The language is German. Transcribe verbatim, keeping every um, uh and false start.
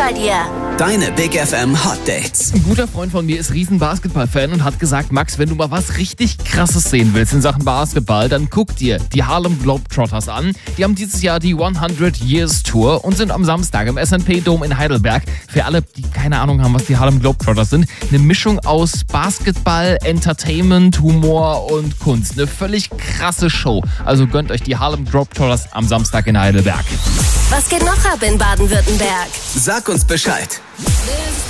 bei dir. Deine Big F M Hot Dates. Ein guter Freund von mir ist riesen Basketball-Fan und hat gesagt, Max, wenn du mal was richtig Krasses sehen willst in Sachen Basketball, dann guck dir die Harlem Globetrotters an. Die haben dieses Jahr die hundred Years Tour und sind am Samstag im S and P Dome in Heidelberg. Für alle, die keine Ahnung haben, was die Harlem Globetrotters sind, eine Mischung aus Basketball, Entertainment, Humor und Kunst. Eine völlig krasse Show. Also gönnt euch die Harlem Globetrotters am Samstag in Heidelberg. Was geht noch ab in Baden-Württemberg? Sag uns Bescheid.